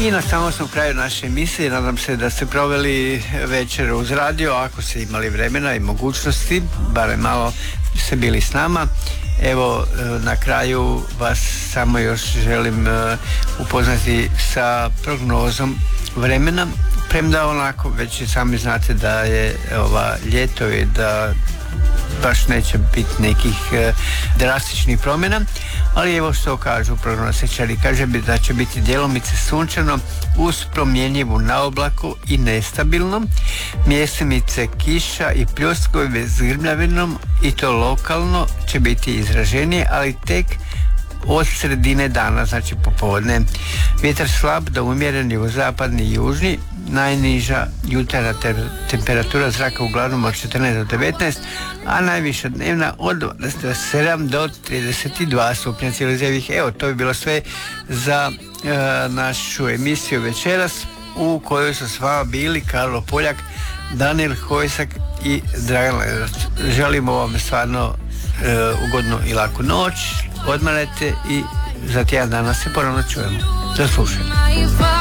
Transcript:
I na samom smo kraju naše emisije. Nadam se da ste proveli večer uz radio, ako ste imali vremena i mogućnosti, barem malo ste bili s nama. Evo, na kraju vas samo još želim upoznati sa prognozom vremena, premda onako već i sami znate da je ljeto i da baš neće biti nekih drastičnih promjena, ali evo što kažu prognostičari, kaže da će biti djelomice sunčano uz promjenjivu na oblaku i nestabilno, mjesemice kiša i pljuskovi s grmljavinom i to lokalno će biti izraženije, ali tek od sredine dana, znači popodne. Vjetar slab do umjereni u zapadni i južni, najniža jutarnja temperatura zraka uglavnom od 14 do 19, a najviša dnevna od 27 do 32 stupnja celzijevih. Evo, to bi bilo sve za našu emisiju večeras, u kojoj su s vama bili Karlo Poljak, Danijel Hojsak i Dragan Lenac. Želimo vam stvarno ugodnu i laku noć, odmarajte i za tjedan dana se ponovno čujemo. Do slušanja.